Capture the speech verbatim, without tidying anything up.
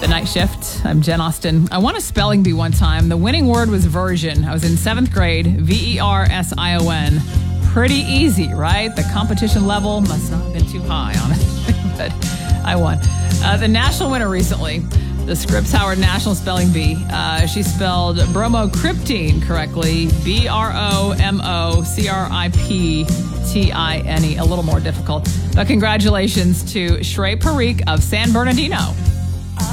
The Night Shift. I'm Jen Austen. I won a spelling bee one time. The winning word was version. I was in seventh grade. V E R S I O N. Pretty easy, right? The competition level must not have been too high, honestly, but I won. Uh, the national winner recently, the Scripps Howard National Spelling Bee. Uh, she spelled bromocriptine correctly. B R O M O C R I P T I N E. A little more difficult. But congratulations to Shrey Parikh of San Bernardino.